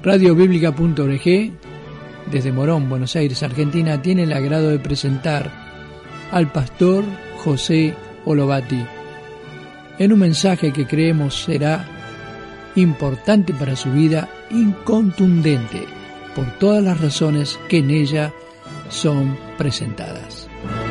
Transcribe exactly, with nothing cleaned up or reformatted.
radio bíblica punto org, desde Morón, Buenos Aires, Argentina, tiene el agrado de presentar al pastor José Olovati en un mensaje que creemos será importante para su vida y contundente por todas las razones que en ella son presentadas.